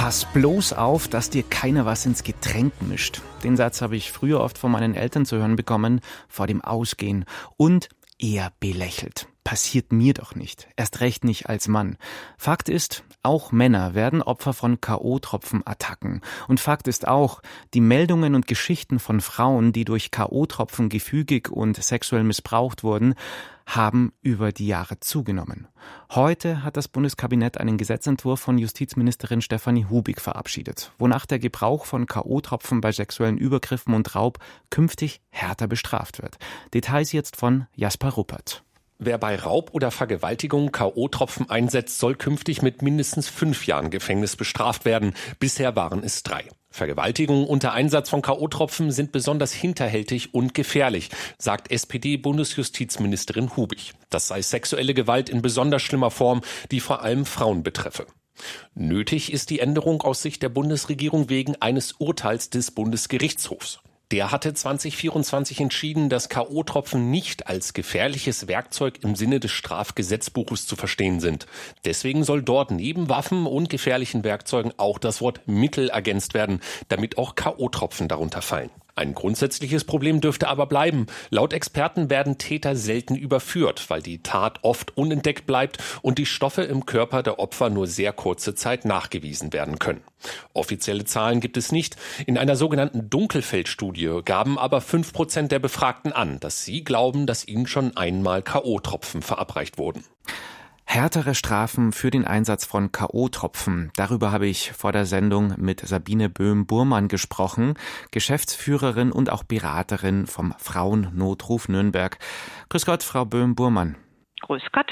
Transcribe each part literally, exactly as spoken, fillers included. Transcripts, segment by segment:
Pass bloß auf, dass dir keiner was ins Getränk mischt. Den Satz habe ich früher oft von meinen Eltern zu hören bekommen, vor dem Ausgehen. Und eher belächelt. Passiert mir doch nicht. Erst recht nicht als Mann. Fakt ist, auch Männer werden Opfer von K O-Tropfen-Attacken. Und Fakt ist auch, die Meldungen und Geschichten von Frauen, die durch K O-Tropfen gefügig und sexuell missbraucht wurden, haben über die Jahre zugenommen. Heute hat das Bundeskabinett einen Gesetzentwurf von Justizministerin Stefanie Hubig verabschiedet, wonach der Gebrauch von K O-Tropfen bei sexuellen Übergriffen und Raub künftig härter bestraft wird. Details jetzt von Jasper Ruppert. Wer bei Raub oder Vergewaltigung K O-Tropfen einsetzt, soll künftig mit mindestens fünf Jahren Gefängnis bestraft werden. Bisher waren es drei. Vergewaltigungen unter Einsatz von K O-Tropfen sind besonders hinterhältig und gefährlich, sagt S P D-Bundesjustizministerin Hubig. Das sei sexuelle Gewalt in besonders schlimmer Form, die vor allem Frauen betreffe. Nötig ist die Änderung aus Sicht der Bundesregierung wegen eines Urteils des Bundesgerichtshofs. Der hatte zwanzig vierundzwanzig entschieden, dass K O-Tropfen nicht als gefährliches Werkzeug im Sinne des Strafgesetzbuches zu verstehen sind. Deswegen soll dort neben Waffen und gefährlichen Werkzeugen auch das Wort Mittel ergänzt werden, damit auch K O-Tropfen darunter fallen. Ein grundsätzliches Problem dürfte aber bleiben. Laut Experten werden Täter selten überführt, weil die Tat oft unentdeckt bleibt und die Stoffe im Körper der Opfer nur sehr kurze Zeit nachgewiesen werden können. Offizielle Zahlen gibt es nicht. In einer sogenannten Dunkelfeldstudie gaben aber fünf Prozent der Befragten an, dass sie glauben, dass ihnen schon einmal K O-Tropfen verabreicht wurden. Härtere Strafen für den Einsatz von K O-Tropfen. Darüber habe ich vor der Sendung mit Sabine Böhm-Burmann gesprochen, Geschäftsführerin und auch Beraterin vom Frauennotruf Nürnberg. Grüß Gott, Frau Böhm-Burmann. Grüß Gott.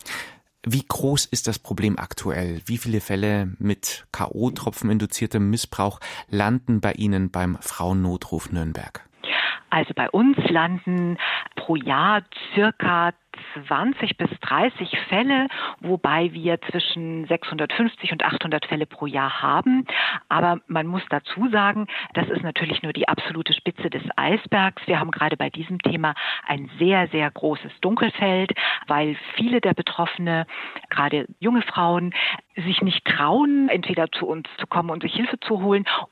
Wie groß ist das Problem aktuell? Wie viele Fälle mit K O-Tropfen induziertem Missbrauch landen bei Ihnen beim Frauennotruf Nürnberg? Also bei uns landen pro Jahr circa zwanzig bis dreißig Fälle, wobei wir zwischen sechshundertfünfzig und achthundert Fälle pro Jahr haben. Aber man muss dazu sagen, das ist natürlich nur die absolute Spitze des Eisbergs. Wir haben gerade bei diesem Thema ein sehr, sehr großes Dunkelfeld, weil viele der Betroffene, gerade junge Frauen, sich nicht trauen, entweder zu uns zu kommen und sich Hilfe zu holen